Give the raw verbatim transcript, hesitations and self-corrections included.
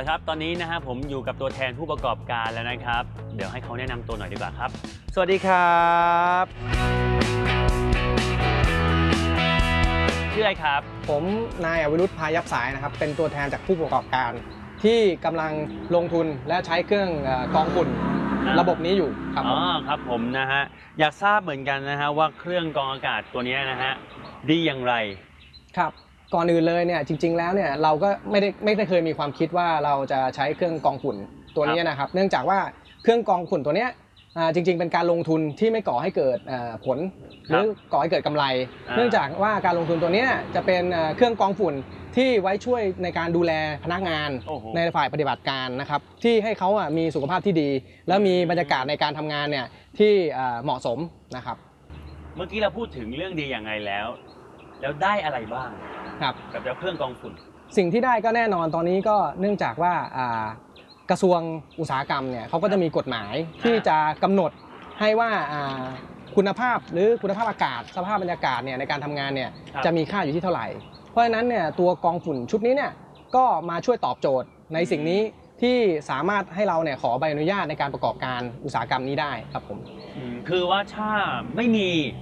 ละครับตอนนี้นะฮะผมอยู่กับตัวแทนผู้ประกอบการแล้วนะครับเดี๋ยวให้เขาแนะนำตัวหน่อยดีกว่าครับสวัสดีครับชื่ออะไรครับผมนายอวิรุธพายับสายนะครับเป็นตัวแทนจากผู้ประกอบการที่กำลังลงทุนและใช้เครื่องกรองฝุ่นระบบนี้อยู่ครับอ๋อครับผมนะฮะอยากทราบเหมือนกันนะฮะว่าเครื่องกรองอากาศตัวนี้นะฮะดีอย่างไรครับก่อนอื่นเลยเนี่ยจริงๆแล้วเนี่ยเราก็ไม่ได้ไม่ได้เคยมีความคิดว่าเราจะใช้เครื่องกรองฝุ่นตัวนี้นะครับเนื่องจากว่าเครื่องกรองฝุ่นตัวนี้จริงๆเป็นการลงทุนที่ไม่ก่อให้เกิดผลหรือก่อให้เกิดกำไรเนื่องจากว่าการลงทุนตัวนี้จะเป็นเครื่องกรองฝุ่นที่ไว้ช่วยในการดูแลพนักงานในฝ่ายปฏิบัติการนะครับที่ให้เขามีสุขภาพที่ดีและมีบรรยากาศในการทำงานเนี่ยที่เหมาะสมนะครับเมื่อกี้เราพูดถึงเรื่องดีอย่างไรแล้วแล้วได้อะไรบ้างครับกับเจ้าเครื่องกรองฝุ่นสิ่งที่ได้ก็แน่นอนตอนนี้ก็เนื่องจากว่ากระทรวงอุตสาหกรรมเนี่ยเขาก็จะมีกฎหมายที่จะกำหนดให้ว่าคุณภาพหรือคุณภาพอากาศสภาพบรรยากาศเนี่ยในการทำงานเนี่ยจะมีค่าอยู่ที่เท่าไหร่เพราะฉะนั้นเนี่ยตัวกรองฝุ่นชุดนี้เนี่ยก็มาช่วยตอบโจทย์ในสิ่งนี้ที่สามารถให้เราเนี่ยขอใบอนุญาตในการประกอบการอุตสาหกรรมนี้ได้ครับผมคือว่าถ้าไม่มี